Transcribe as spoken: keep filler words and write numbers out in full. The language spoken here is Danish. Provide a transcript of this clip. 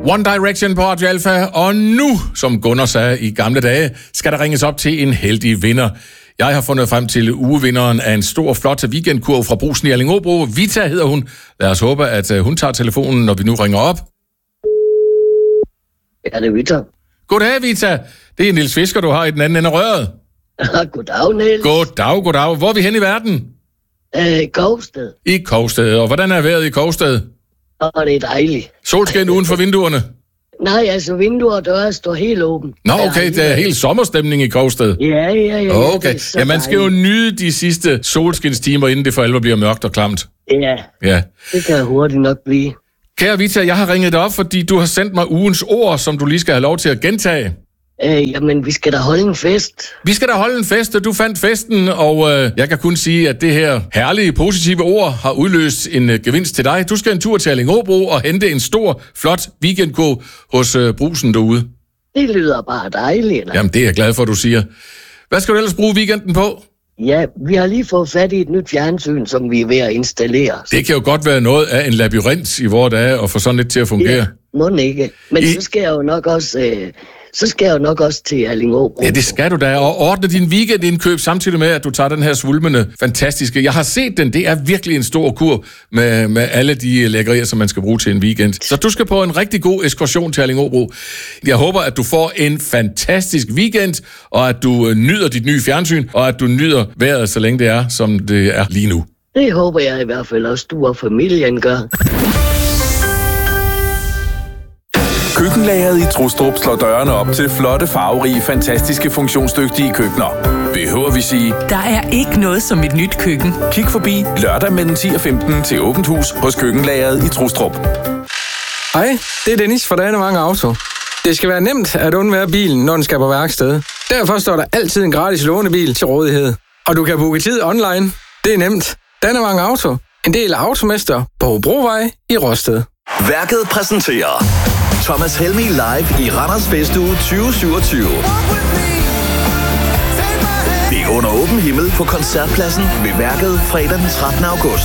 One Direction på Radio Alpha, og nu, som Gunnar sagde i gamle dage, skal der ringes op til en heldig vinder. Jeg har fundet frem til ugevinderen af en stor, flot weekendkurv fra Brugsen i Allingåbro. Vita hedder hun. Lad os håbe, at hun tager telefonen, når vi nu ringer op. Ja, det er Vita. Goddag, Vita. Det er Niels Fisker, du har i den anden ende af røret. Goddag, Niels. Goddag, goddag. Hvor er vi hen i verden? Øh, Kovsted. I Kovsted. Og hvordan er vejret i Kovsted? Og det er dejligt. Solskin uden for vinduerne? Nej, altså vinduer og døre står helt åben. Nå, okay, det er helt sommerstemning i Kovsted. Ja, ja, ja. Okay, ja, man skal jo nyde de sidste solskinstimer, inden det for alvor bliver mørkt og klamt. Ja, ja. Det kan hurtigt nok blive. Kære Vita, jeg har ringet dig op, fordi du har sendt mig ugens ord, som du lige skal have lov til at gentage. Øh, jamen, vi skal da holde en fest. Vi skal da holde en fest, og du fandt festen, og øh, jeg kan kun sige, at det her herlige, positive ord har udløst en øh, gevinst til dig. Du skal en tur til Allingåbro og hente en stor, flot weekendkurv hos øh, Brugsen derude. Det lyder bare dejligt. Eller? Jamen, det er jeg glad for, at du siger. Hvad skal du ellers bruge weekenden på? Ja, vi har lige fået fat i et nyt fjernsyn, som vi er ved at installere. Det kan jo godt være noget af en labyrint i vores dage, at få sådan lidt til at fungere. Ja, må ikke. Men I... så skal jeg jo nok også... Øh... Så skal jeg jo nok også til Allingåbro. Ja, det skal du da. Og ordne din weekendindkøb samtidig med, at du tager den her svulmende, fantastiske... Jeg har set den. Det er virkelig en stor kur med, med alle de lækkerier, som man skal bruge til en weekend. Så du skal på en rigtig god ekskursion til Allingåbro. Jeg håber, at du får en fantastisk weekend, og at du nyder dit nye fjernsyn, og at du nyder vejret, så længe det er, som det er lige nu. Det håber jeg i hvert fald også, du og familien gør. Køkkenlageret i Trustrup slår dørene op til flotte, farverige, fantastiske, funktionsdygtige køkkener. Behøver vi sige... Der er ikke noget som et nyt køkken. Kig forbi lørdag mellem ti og femten til åbent hus hos Køkkenlageret i Trustrup. Hej, det er Dennis fra Danevang Auto. Det skal være nemt at undvære bilen, når den skal på værksted. Derfor står der altid en gratis lånebil til rådighed. Og du kan booke tid online. Det er nemt. Danevang Auto. En del af Automester på Hobrovej i Rosted. Værket præsenterer Thomas Helmig live i Randers Festuge tyve syvogtyve. Det er under åben himmel på Koncertpladsen ved Værket fredag den trettende august.